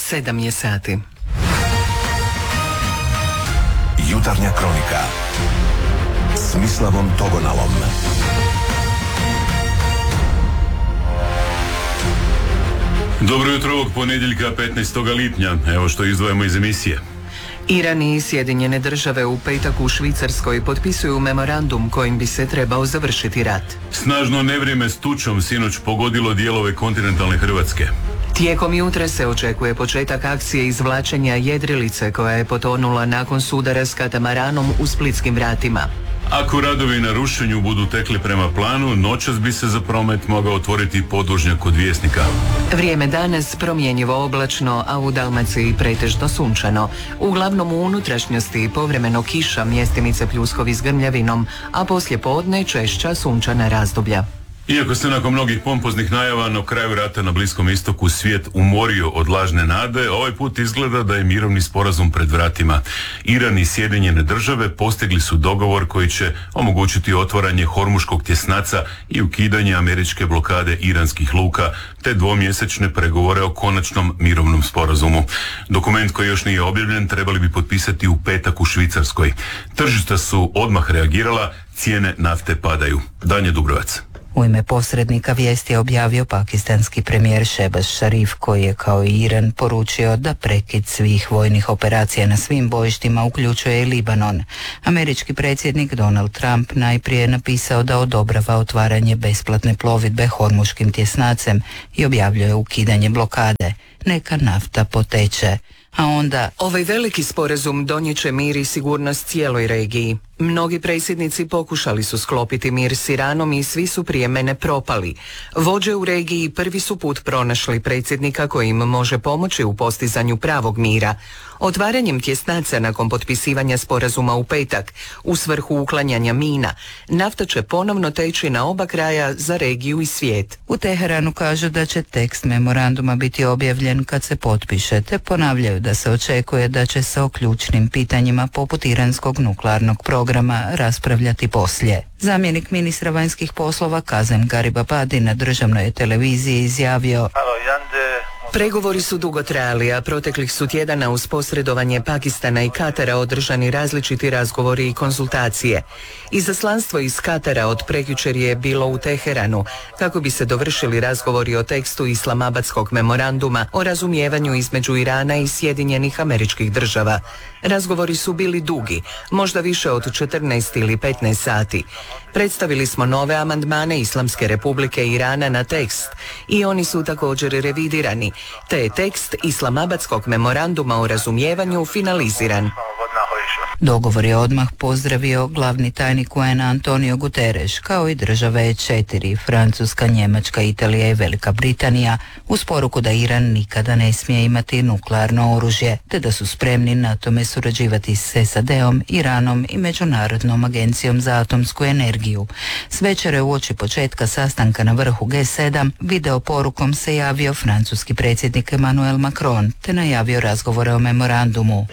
7 je sati. Jutarnja kronika s Mislavom Togonalom. Dobro jutro ovog ponedjeljka 15. lipnja. Evo što izdvajamo iz emisije. Iran i Sjedinjene države u petak u Švicarskoj potpisuju memorandum kojim bi se trebao završiti rat. Snažno nevrijeme s tučom sinoć pogodilo dijelove kontinentalne Hrvatske. Tijekom jutra se očekuje početak akcije izvlačenja jedrilice koja je potonula nakon sudara s katamaranom u Splitskim vratima. Ako radovi na rušenju budu tekli prema planu, noćas bi se za promet mogao otvoriti podvožnjak kod Vjesnika. Vrijeme danas promjenjivo oblačno, a u Dalmaciji pretežno sunčano. Uglavnom u unutrašnjosti povremeno kiša, mjestimice pljuskovi s grmljavinom, a poslije podne češća sunčana razdoblja. Iako se nakon mnogih pompoznih najava na kraju rata na Bliskom istoku svijet umorio od lažne nade, ovaj put izgleda da je mirovni sporazum pred vratima. Iran i Sjedinjene države postigli su dogovor koji će omogućiti otvaranje Hormuškog tjesnaca i ukidanje američke blokade iranskih luka, te dvomjesečne pregovore o konačnom mirovnom sporazumu. Dokument koji još nije objavljen trebali bi potpisati u petak u Švicarskoj. Tržišta su odmah reagirala, cijene nafte padaju. Danje Dubrovac. U ime posrednika vijesti je objavio pakistanski premijer Shehbaz Sharif, koji je kao i Iran poručio da prekid svih vojnih operacija na svim bojištima uključuje i Libanon. Američki predsjednik Donald Trump najprije je napisao da odobrava otvaranje besplatne plovidbe Hormuškim tjesnacem i objavljuje ukidanje blokade. Neka nafta poteče. A onda... Ovaj veliki sporazum donijet će mir i sigurnost cijeloj regiji. Mnogi predsjednici pokušali su sklopiti mir s Iranom i svi su prije mene propali. Vođe u regiji prvi su put pronašli predsjednika koji im može pomoći u postizanju pravog mira. Otvaranjem tjesnaca nakon potpisivanja sporazuma u petak, u svrhu uklanjanja mina, nafta će ponovno teći na oba kraja za regiju i svijet. U Teheranu kažu da će tekst memoranduma biti objavljen kad se potpiše, te ponavljaju da se očekuje da će se o ključnim pitanjima poput iranskog nuklearnog programa raspravljati poslije. Zamjenik ministra vanjskih poslova Kazem Garibabadi na državnoj televiziji izjavio: Pregovori su dugo trajali, a proteklih su tjedana uz posredovanje Pakistana i Katara održani različiti razgovori i konzultacije. Izaslanstvo iz Katara od prekjučer je bilo u Teheranu kako bi se dovršili razgovori o tekstu Islamabadskog memoranduma o razumijevanju između Irana i Sjedinjenih Američkih Država. Razgovori su bili dugi, možda više od 14 ili 15 sati. Predstavili smo nove amandmane Islamske Republike Irana na tekst i oni su također revidirani, te je tekst Islamabadskog memoranduma o razumijevanju finaliziran. Dogovor je odmah pozdravio glavni tajnik UN Antonio Guterres, kao i države E4, Francuska, Njemačka, Italija i Velika Britanija, uz poruku da Iran nikada ne smije imati nuklearno oružje, te da su spremni na tome surađivati s SAD-om, Iranom i Međunarodnom agencijom za atomsku energiju. S večere uoči početka sastanka na vrhu G7 video porukom se javio francuski predsjednik Emmanuel Macron, te najavio razgovore o memorandumu.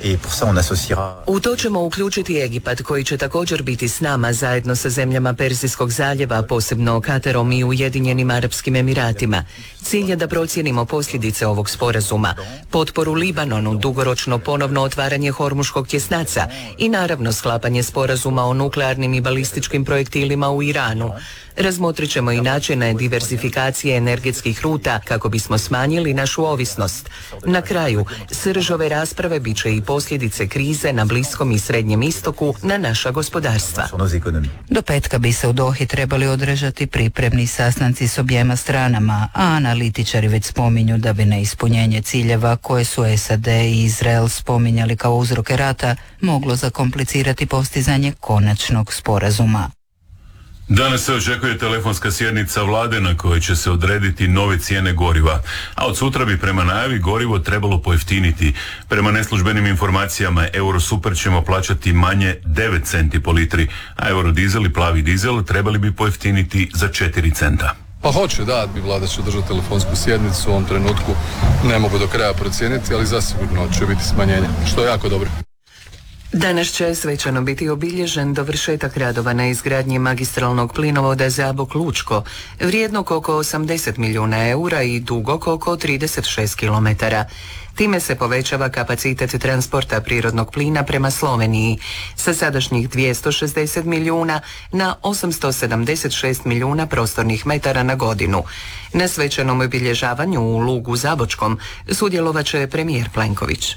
U to ćemo uključiti Egipat, koji će također biti s nama zajedno sa zemljama Perzijskog zaljeva, posebno Katarom i Ujedinjenim Arapskim Emiratima. Cilj je da procijenimo posljedice ovog sporazuma, potporu Libanonu, dugoročno ponovno otvaranje Hormuškog tjesnaca i naravno sklapanje sporazuma o nuklearnim i balističkim projektilima u Iranu. Razmotrit ćemo i načine diversifikacije energetskih ruta kako bismo smanjili našu ovisnost. Na kraju, srž ove rasprave bit će i posljedice krize na Bliskom i Srednjem istoku na naša gospodarstva. Do petka bi se u Dohi trebali održati pripremni sastanci s objema stranama, a analitičari već spominju da bi neispunjenje ciljeva koje su SAD i Izrael spominjali kao uzroke rata moglo zakomplicirati postizanje konačnog sporazuma. Danas se očekuje telefonska sjednica vlade na kojoj će se odrediti nove cijene goriva, a od sutra bi prema najavi gorivo trebalo pojeftiniti. Prema neslužbenim informacijama Eurosuper ćemo plaćati manje 9 centi po litri, a Eurodizel i plavi dizel trebali bi pojeftiniti za 4 centa. Pa hoće, da, vlada će održati telefonsku sjednicu, u ovom trenutku ne mogu do kraja procijeniti, ali zasigurno će biti smanjenje, što je jako dobro. Danas će svečano biti obilježen dovršetak radova na izgradnji magistralnog plinovoda Zabok-Lučko, vrijednog oko 80 milijuna eura i dugog oko 36 km. Time se povećava kapacitet transporta prirodnog plina prema Sloveniji sa sadašnjih 260 milijuna na 876 milijuna prostornih metara na godinu. Na svečanom obilježavanju u Lugu Zabočkom sudjelovat će premijer Plenković.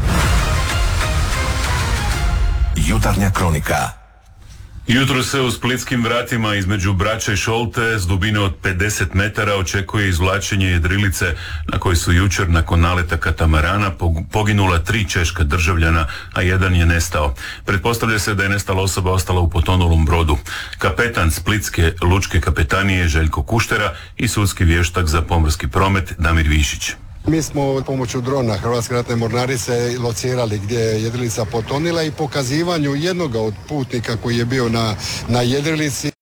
Jutarnja kronika. Jutro se u splitskim vratima između Brača i Šolte s dubine od 50 metara očekuje izvlačenje jedrilice na kojoj su jučer nakon naleta katamarana poginula 3 češka državljana, a jedan je nestao. Pretpostavlja se da je nestala osoba ostala u potonulom brodu. Kapetan Splitske lučke kapetanije Željko Kuštera i sudski vještak za pomorski promet Damir Višić. Mi smo pomoću drona Hrvatske ratne mornarice locirali gdje je jedrilica potonila i pokazivanju jednoga od putnika koji je bio na jedrilici.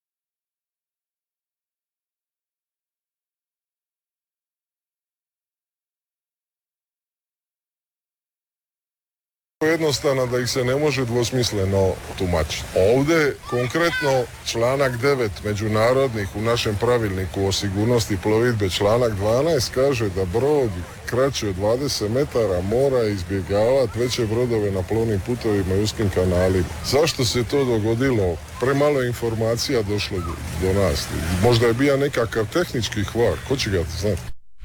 Jednostavno da ih se ne može dvosmisleno tumačiti. Ovdje konkretno članak 9 međunarodnih u našem pravilniku o sigurnosti plovidbe, članak 12 kaže da brod kraći od 20 metara mora izbjegavati veće brodove na plovnim putovima i uskim kanalima. Zašto se to dogodilo? Premalo informacija došlo do nas. Možda je bio nekakav tehnički kvar, ko će ga znati?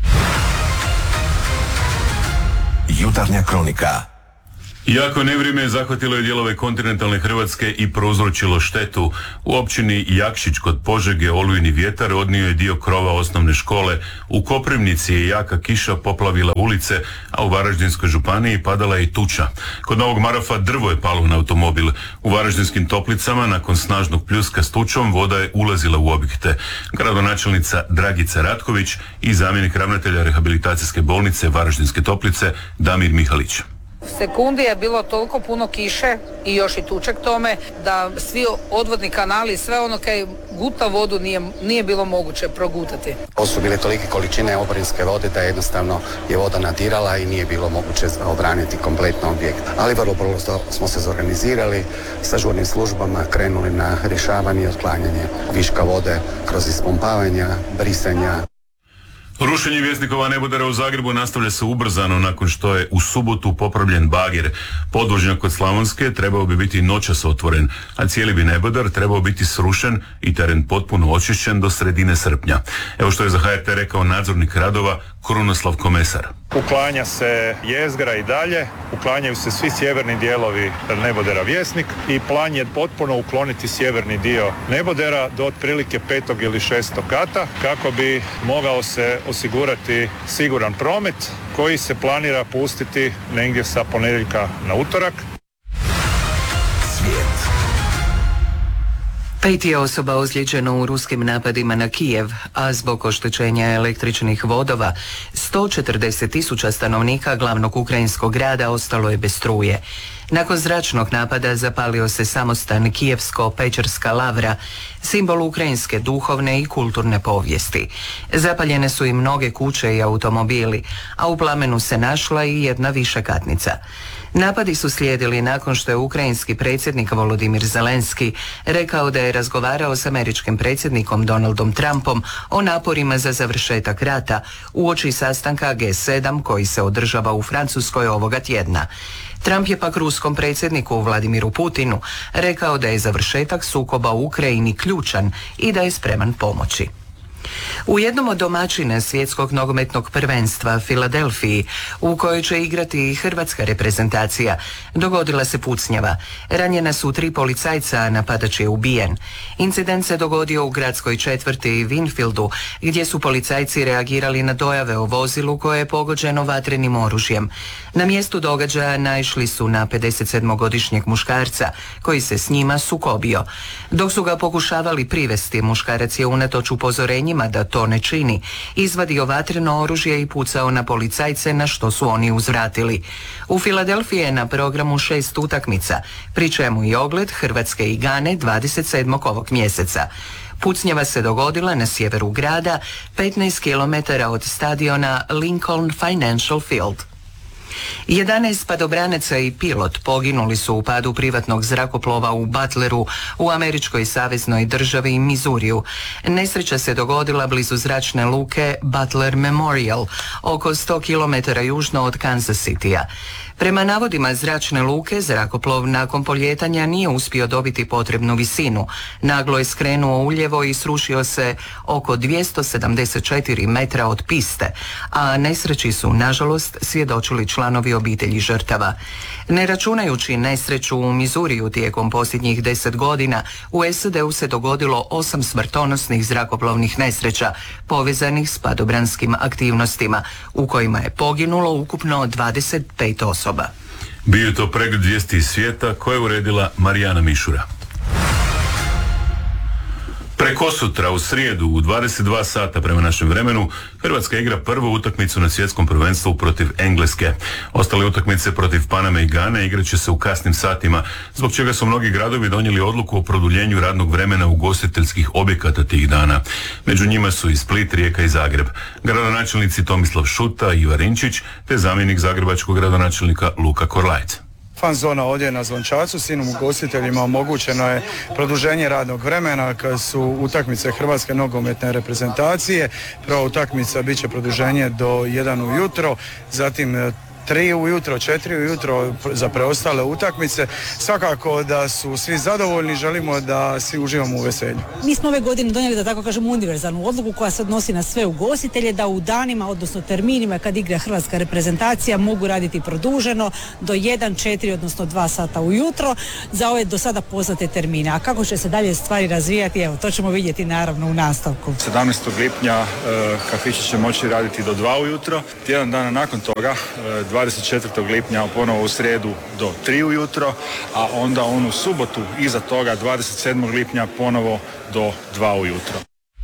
Jutarnja kronika. Jako nevrijeme zahvatilo je dijelove kontinentalne Hrvatske i prouzročilo štetu. U općini Jakšić kod Požege olujni vjetar odnio je dio krova osnovne škole. U Koprivnici je jaka kiša poplavila ulice, a u Varaždinskoj županiji padala je i tuča. Kod Novog Marofa drvo je palo na automobil. U Varaždinskim Toplicama nakon snažnog pljuska s tučom voda je ulazila u objekte. Gradonačelnica Dragica Ratković i zamjenik ravnatelja rehabilitacijske bolnice Varaždinske Toplice Damir Mihalić. Sekundi je bilo toliko puno kiše i još i tuče k tome da svi odvodni kanali, sve ono kaj guta vodu nije bilo moguće progutati. Ovo su bile tolike količine oborinske vode da jednostavno je voda nadirala i nije bilo moguće obraniti kompletno objekt. Ali vrlo brzo smo se zorganizirali sa žurnim službama, krenuli na rješavanje i otklanjanje viška vode kroz ispumpavanja, brisanja. Rušenje Vjesnikova nebodera u Zagrebu nastavlja se ubrzano nakon što je u subotu popravljen bager. Podvožnjak kod Slavonske trebao bi biti noćas otvoren, a cijeli bi nebodar trebao biti srušen i teren potpuno očišćen do sredine srpnja. Evo što je za HRT rekao nadzornik radova Krunoslav Komesar. Uklanja se jezgra i dalje, uklanjaju se svi sjeverni dijelovi nebodera Vjesnik i plan je potpuno ukloniti sjeverni dio nebodera do otprilike 5. ili 6. kata kako bi mogao se osigurati siguran promet koji se planira pustiti negdje sa ponedjeljka na utorak. Svijet. 5 je osoba ozlijeđeno u ruskim napadima na Kijev, a zbog oštećenja električnih vodova 140.000 stanovnika glavnog ukrajinskog grada ostalo je bez struje. Nakon zračnog napada zapalio se samostan Kijevsko-Pečerska lavra, simbol ukrajinske duhovne i kulturne povijesti. Zapaljene su i mnoge kuće i automobili, a u plamenu se našla i jedna višekatnica. Napadi su slijedili nakon što je ukrajinski predsjednik Volodimir Zelenski rekao da je razgovarao s američkim predsjednikom Donaldom Trumpom o naporima za završetak rata uoči sastanka G7 koji se održava u Francuskoj ovoga tjedna. Trump je pak ruskom predsjedniku Vladimiru Putinu rekao da je završetak sukoba u Ukrajini ključan i da je spreman pomoći. U jednom od domaćina svjetskog nogometnog prvenstva, Filadelfiji, u kojoj će igrati i hrvatska reprezentacija, dogodila se pucnjava. Ranjena su 3 policajca, a napadač je ubijen. Incident se dogodio u gradskoj četvrti Winfieldu, gdje su policajci reagirali na dojave o vozilu koje je pogođeno vatrenim oružjem. Na mjestu događaja naišli su na 57-godišnjeg muškarca, koji se s njima sukobio. Dok su ga pokušavali privesti, muškarac je unatoč upozorenjima da to ne čini, izvadio vatreno oružje i pucao na policajce, na što su oni uzvratili. U Filadelfiji je na programu 6 utakmica, pri čemu i ogled Hrvatske i Gane 27. ovog mjeseca. Pucnjava se dogodila na sjeveru grada, 15 km od stadiona Lincoln Financial Field. 11 padobranaca i pilot poginuli su u padu privatnog zrakoplova u Butleru u američkoj saveznoj državi Missouriju. Nesreća se dogodila blizu zračne luke Butler Memorial, oko 100 km južno od Kansas Citya. Prema navodima zračne luke, zrakoplov nakon poljetanja nije uspio dobiti potrebnu visinu. Naglo je skrenuo uljevo i srušio se oko 274 metra od piste, a nesreći su, nažalost, svjedočili članovi obitelji žrtava. Ne računajući nesreću u Missouriju tijekom posljednjih 10 godina, u SAD-u se dogodilo 8 smrtonosnih zrakoplovnih nesreća povezanih s padobranskim aktivnostima, u kojima je poginulo ukupno 25 osoba. Bio je to pregled vijesti iz svijeta koje je uredila Marijana Mišura. Prekosutra u srijedu u 22 sata prema našem vremenu Hrvatska igra prvu utakmicu na svjetskom prvenstvu protiv Engleske. Ostale utakmice protiv Paname i Gane igrat će se u kasnim satima, zbog čega su mnogi gradovi donijeli odluku o produljenju radnog vremena ugostiteljskih objekata tih dana. Među njima su i Split, Rijeka i Zagreb. Gradonačelnici Tomislav Šuta i Iva Rinčić te zamjenik zagrebačkog gradonačelnika Luka Korlajc. Fan zona ovdje na Zvončacu, sinom ugostiteljima omogućeno je produženje radnog vremena kad su utakmice Hrvatske nogometne reprezentacije. Prva utakmica bit će produženje do 1 ujutro, zatim 3 ujutro, 4 ujutro za preostale utakmice. Svakako da su svi zadovoljni, želimo da svi uživamo u veselju. Mi smo ove godine donijeli, da tako kažem, univerzalnu odluku koja se odnosi na sve ugostitelje, da u danima, odnosno terminima kad igra hrvatska reprezentacija mogu raditi produženo do 1, 4, odnosno 2 sata ujutro za ove do sada poznate termine. A kako će se dalje stvari razvijati, evo, to ćemo vidjeti naravno u nastavku. 17. lipnja kafići će moći raditi do 2 ujutro, tjedan dana nakon toga 24. lipnja ponovo u srijedu do 3 ujutro, a onda onu subotu iza toga 27. lipnja ponovo do 2 ujutro.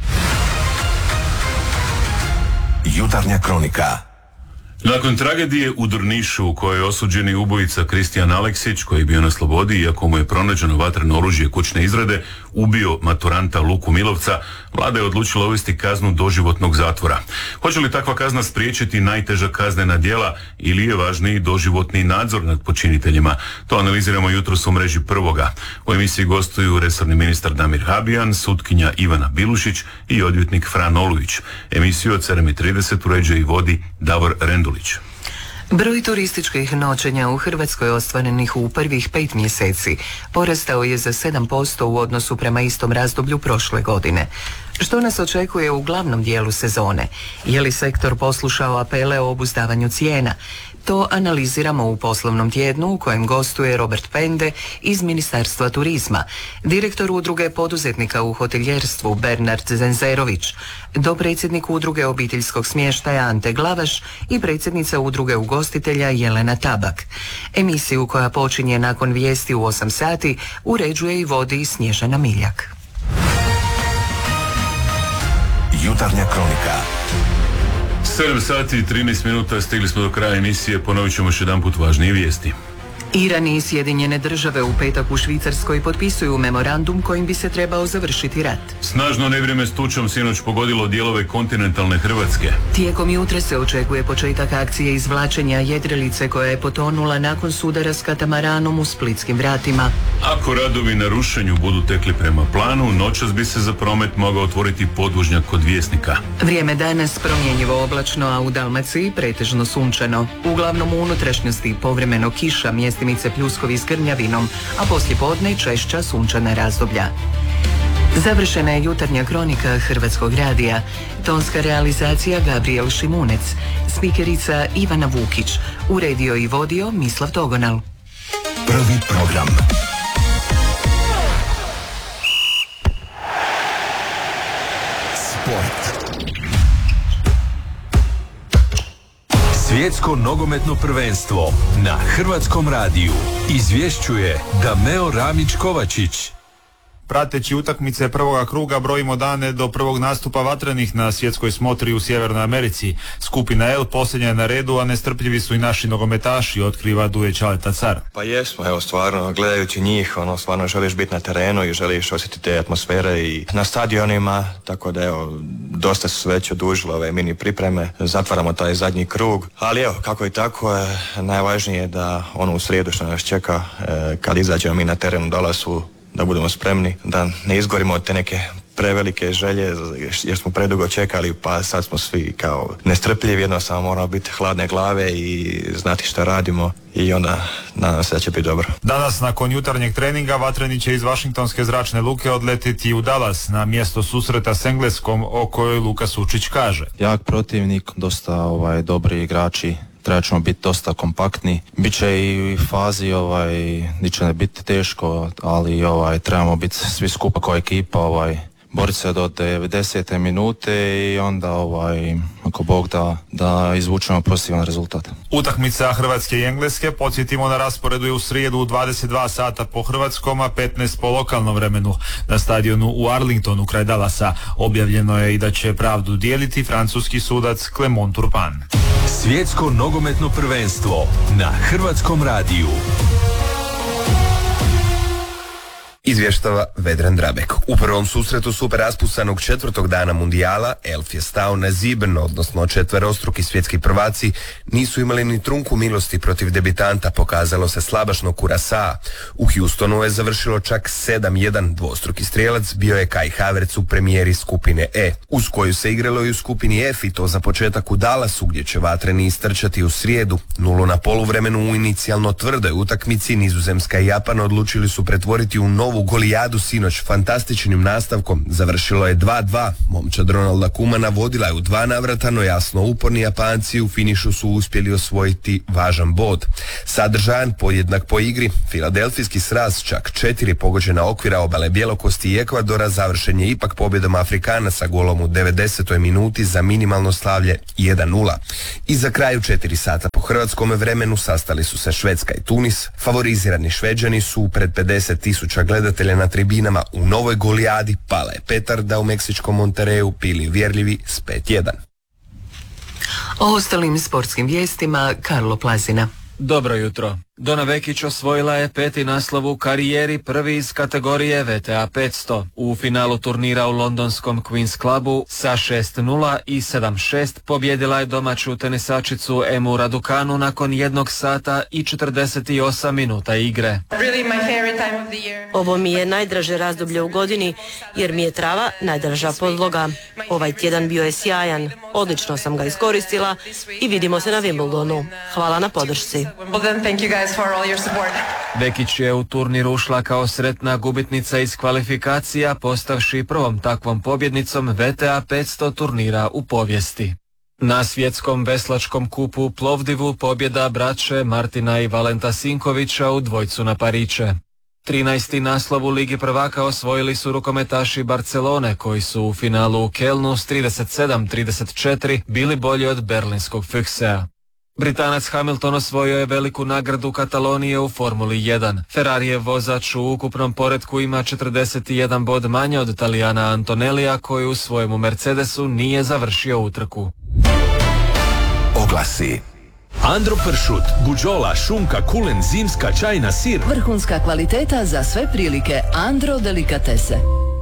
Jutarnja kronika. Nakon tragedije u Drnišu u kojoj je osuđeni ubojica Kristijan Aleksić, koji je bio na slobodi iako mu je pronađeno vatreno oružje kućne izrade, ubio maturanta Luku Milovca, vlada je odlučila uvesti kaznu doživotnog zatvora. Hoće li takva kazna spriječiti najteža kaznena djela ili je važniji doživotni nadzor nad počiniteljima? To analiziramo jutros u mreži Prvoga. U emisiji gostuju resorni ministar Damir Habijan, sutkinja Ivana Bilušić i odvjetnik Fran Olujić. Emisiju od 7:30 uređuje i vodi Davor Rendulić. Broj turističkih noćenja u Hrvatskoj ostvarenih u prvih 5 mjeseci porastao je za 7% u odnosu prema istom razdoblju prošle godine. Što nas očekuje u glavnom dijelu sezone? Je li sektor poslušao apele o obuzdavanju cijena? To analiziramo u poslovnom tjednu u kojem gostuje Robert Pende iz Ministarstva turizma, direktor udruge poduzetnika u hoteljerstvu Bernard Zenzerović, dopredsjednik udruge obiteljskog smještaja Ante Glavaš i predsjednica udruge ugostitelja Jelena Tabak. Emisiju koja počinje nakon vijesti u 8 sati uređuje i vodi Snježana Miljak. Jutarnja kronika. 7 sati i 13 minuta, stigli smo do kraja emisije, ponovit ćemo još jedanput važnije vijesti. Iran i Sjedinjene države u petak u Švicarskoj potpisuju memorandum kojim bi se trebao završiti rat. Snažno nevrijeme s tučom sinoć pogodilo dijelove kontinentalne Hrvatske. Tijekom jutra se očekuje početak akcije izvlačenja jedrilice koja je potonula nakon sudara s katamaranom u Splitskim vratima. Ako radovi na rušenju budu tekli prema planu, noćas bi se za promet mogao otvoriti podvožnjak kod Vjesnika. Vrijeme danas promjenjivo oblačno, a u Dalmaciji pretežno sunčano. Uglavnom u unutrašnjosti povremeno kiša, mjestimice pljuskovi s grmljavinom, a poslijepodne češća sunčana razdoblja. Završena je jutarnja kronika Hrvatskog radija. Tonska realizacija Gabriel Šimunec. Spikerica Ivana Vukić. Uredio i vodio Mislav Togonal. Prvi program. Sport. Svjetsko nogometno prvenstvo na Hrvatskom radiju izvješćuje Dameo Ramić Kovačić. Prateći utakmice prvoga kruga brojimo dane do prvog nastupa vatrenih na svjetskoj smotri u Sjevernoj Americi. Skupina L posljednja je na redu, a nestrpljivi su i naši nogometaši, otkriva Duje Čaleta Car. Pa jesmo, evo stvarno, gledajući njih, stvarno želiš biti na terenu i želiš osjetiti te atmosfere i na stadionima, tako da evo, dosta su već odužile ove mini pripreme, zatvaramo taj zadnji krug, ali evo, kako i tako, najvažnije je da u srijedu što nas čeka, kad izađemo mi na terenu u Dallasu, da budemo spremni, da ne izgorimo od te neke prevelike želje jer smo predugo čekali, pa sad smo svi kao nestrpljivi, jednostavno moramo biti hladne glave i znati šta radimo i onda nadam se da će biti dobro. Danas nakon jutarnjeg treninga vatreni će iz Vašingtonske zračne luke odletiti u Dallas na mjesto susreta s Engleskom, o kojoj Luka Sučić kaže. Jak protivnik, dosta dobri igrači, treba ćemo biti dosta kompaktni. Biće i fazi gdje će ne biti teško, ali trebamo biti svi skupa kao ekipa, boriti se do 90. minute i onda ako Bog da izvučemo pozitivan rezultat. Utakmica Hrvatske i Engleske, podsjetimo, na rasporedu je u srijedu u 22 sata po hrvatskom, a 15 po lokalnom vremenu na stadionu u Arlingtonu kraj Dallasa. Objavljeno je i da će pravdu dijeliti francuski sudac Clement Turpin. Svjetsko nogometno prvenstvo na Hrvatskom radiju. Izvještava Vedran Drabek. U prvom susretu super raspusanog četvrtog dana mundijala Elf je stao na Zibern, odnosno četverostruki svjetski prvaci nisu imali ni trunku milosti protiv debitanta, pokazalo se slabašno Curaçaa. U Houstonu je završilo čak 7-1, dvostruki strijelac bio je Kai Havertz u premijeri skupine E, uz koju se igralo i u skupini F, i to za početak u Dallasu, gdje će vatreni istrčati u srijedu. 0 na poluvremenu u inicijalno tvrdoj utakmici Nizozemska i Japan odlučili su pretvoriti u novu golijadu sinoć. Fantastičnim nastavkom završilo je 2-2. Momčad Ronalda Koemana vodila je u 2 navrata, no jasno uporni Japanci u finišu su uspjeli osvojiti važan bod. Sadržajan, podjednak po igri, filadelfijski sraz, čak 4 pogođena okvira obale bjelokosti i Ekvadora završen je ipak pobjedom Afrikanaca golom u 90. minuti za minimalno slavlje 1-0. I za kraju 4 sata po hrvatskom vremenu sastali su se Švedska i Tunis. Favorizirani Šveđani su pred 50.000 gledatelja na tribinama u novoj golijadi pala je petarda u meksičkom Monterreyu, bili vjerljivi s 5-1. O ostalim sportskim vijestima Karlo Plazina. Dobro jutro. Dona Vekić osvojila je 5. naslov u karijeri, prvi iz kategorije VTA 500. U finalu turnira u londonskom Queen's Clubu sa 6-0 i 7-6 pobjedila je domaću tenisačicu Emu Raducanu nakon 1 sata i 48 minuta igre. Ovo mi je najdraže razdoblje u godini jer mi je trava najdraža podloga. Ovaj tjedan bio je sjajan, odlično sam ga iskoristila i vidimo se na Wimbledonu. Hvala na podršci. Vekić je u turnir ušla kao sretna gubitnica iz kvalifikacija, postavši prvom takvom pobjednicom VTA 500 turnira u povijesti. Na svjetskom veslačkom kupu u Plovdivu pobjeda braće Martina i Valenta Sinkovića u dvojcu na pariće. 13. naslov u Ligi prvaka osvojili su rukometaši Barcelone, koji su u finalu u Kelnu s 37-34 bili bolji od berlinskog Füchsea. Britanac Hamilton osvojio je veliku nagradu Katalonije u Formuli 1. Ferrarijev vozač u ukupnom poretku ima 41 bod manje od Talijana Antonellija, koji u svojemu Mercedesu nije završio utrku. Oglasi. Andro pršut, buđola, šunka, kulen, zimska, čajna, sir. Vrhunska kvaliteta za sve prilike. Andro delikatese.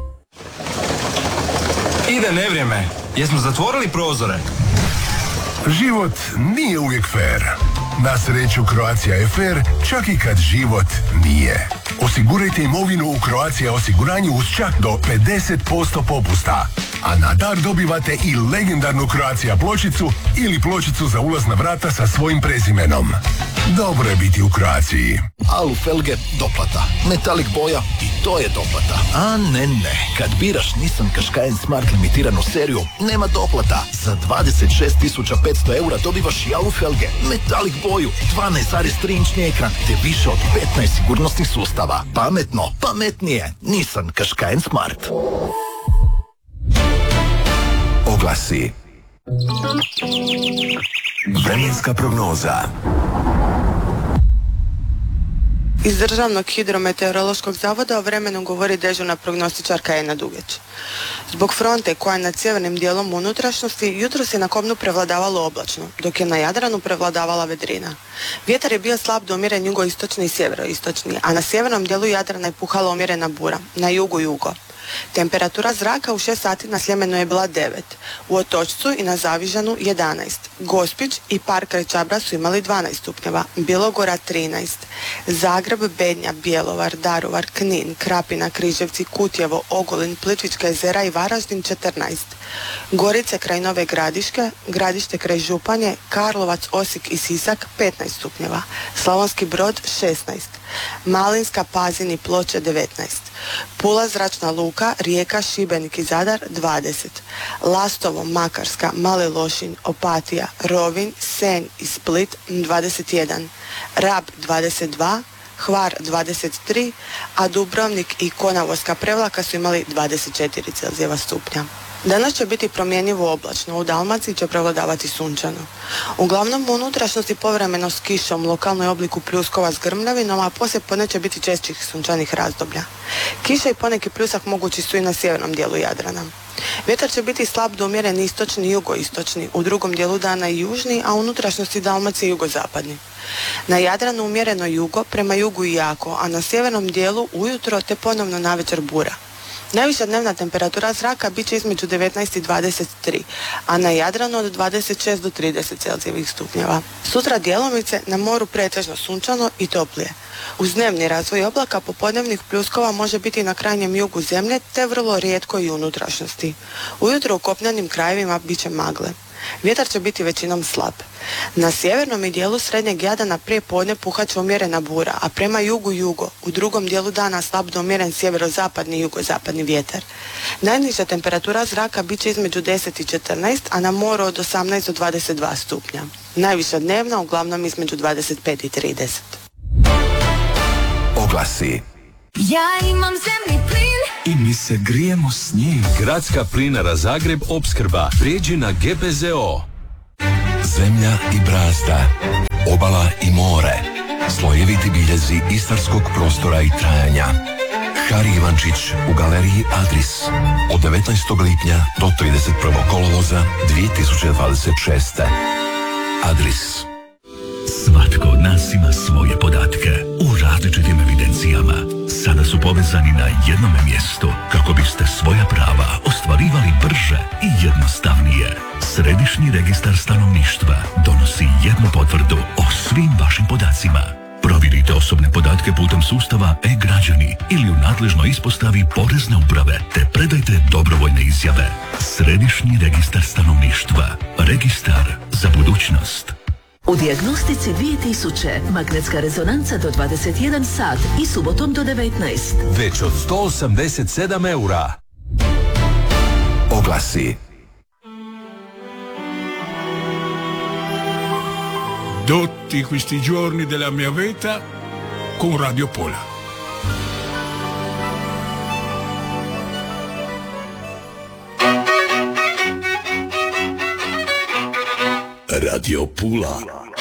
Ide nevrijeme. Jesmo zatvorili prozore? Život nije uvijek fair. Na sreću Croatia je fair, čak i kad život nije. Osigurajte imovinu u Croatia osiguranju uz čak do 50% popusta. A na dar dobivate i legendarnu Croatia pločicu ili pločicu za ulaz na vrata sa svojim prezimenom. Dobro je biti u Croaciji. Alu felge, doplata. Metalik boja, i to je doplata. A ne, kad biraš Nissan Qashqai Smart limitiranu seriju, nema doplata. Za 26.500 eura dobivaš i alu felge, metalik boju, 12,3-inčni ekran, te više od 15 sigurnosnih sustava. Pametno, pametnije. Nissan Qashqai Smart. Oglasi. Vremenska prognoza. Iz Državnog hidrometeorološkog zavoda o vremenu govori dežurna prognostičarka Ena Dugeć. Zbog fronte koja je nad sjevernim dijelom unutrašnjosti, jutros je na kopnu prevladavalo oblačno, dok je na Jadranu prevladavala vedrina. Vjetar je bio slab do umjeren jugoistočni i sjeveroistočni, a na sjevernom dijelu Jadrana je puhala umjerena bura, na jugu. Temperatura zraka u 6 sati na Sljemenu je bila 9, u Otočcu i na Zavižanu 11, Gospić i Park Rečabra su imali 12 stupnjeva, Bilogora 13, Zagreb, Bednja, Bjelovar, Daruvar, Knin, Krapina, Križevci, Kutjevo, Ogulin, Plitvička jezera i Varaždin 14, Gorice kraj Nove Gradiške, Gradište kraj Županje, Karlovac, Osijek i Sisak 15 stupnjeva, Slavonski Brod 16, Malinska, Pazin i Ploče 19, Pula, Zračna luka, Rijeka, Šibenik i Zadar 20, Lastovo, Makarska, Mali Lošinj, Opatija, Rovinj, Senj i Split 21, Rab 22, Hvar 23, a Dubrovnik i Konavolska Prevlaka su imali 24 Celzijeva stupnja. Danas će biti promjenjivo oblačno, u Dalmaciji će prevladavati sunčano. Uglavnom u unutrašnjosti povremeno s kišom, lokalno je obliku pljuskova s grmljavinom, a poslije podne će biti češćih sunčanih razdoblja. Kiša i poneki pljusak mogući su i na sjevernom dijelu Jadrana. Vjetar će biti slab do umjeren istočni i jugoistočni, u drugom dijelu dana i južni, a u unutrašnjosti Dalmacije jugozapadni. Na Jadranu umjereno jugo, prema jugu i jako, a na sjevernom dijelu ujutro te ponovno navečer bura. Najviša dnevna temperatura zraka bit će između 19 i 23, a na Jadranu od 26 do 30 Celzijevih stupnjeva. Sutra djelomice, na moru pretežno sunčano i toplije. Uz dnevni razvoj oblaka popodnevnih pljuskova može biti na krajnjem jugu zemlje te vrlo rijetko i u unutrašnjosti. Ujutro u kopnenim krajevima bit će magle. Vjetar će biti većinom slab. Na sjevernom i dijelu srednjeg Jadrana prije podne puhat će umjerena bura, a prema jugu, u drugom dijelu dana slab do umjeren sjeverozapadni i jugozapadni vjetar. Najniža temperatura zraka bit će između 10 i 14, a na moru od 18 do 22 stupnja. Najviša dnevna uglavnom između 25 i 30. Oglasi. Ja imam zemni plin I mi se grijemo s njim. Gradska plinara Zagreb opskrba. Prijeđi na GPZO. Zemlja i brazda, obala i more, slojeviti biljezi istarskog prostora i trajanja. Hari Ivančić u galeriji Adris od 19. lipnja do 31. kolovoza 2026. Adris. Svatko od nas ima svoje podatke u različitim evidencijama. Sada su povezani na jednome mjestu kako biste svoja prava ostvarivali brže i jednostavnije. Središnji registar stanovništva donosi jednu potvrdu o svim vašim podacima. Provjerite osobne podatke putem sustava e-građani ili u nadležnoj ispostavi Porezne uprave te predajte dobrovoljne izjave. Središnji registar stanovništva. Registar za budućnost. U dijagnostici 2000 magnetska rezonanca do 21 sat i subotom do 19. Već od 187 eura. Oglasi. Tutti questi giorni della mia vita con Radio Pola. Radio Pula.